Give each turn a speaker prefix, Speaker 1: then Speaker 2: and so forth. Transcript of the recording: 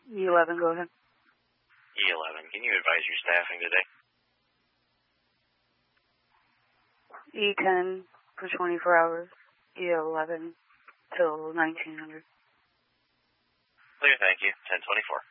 Speaker 1: E11, go ahead.
Speaker 2: E11, can you advise your staffing today?
Speaker 1: E10 for 24 hours. E11 till 1900.
Speaker 2: Clear, thank you. 1024.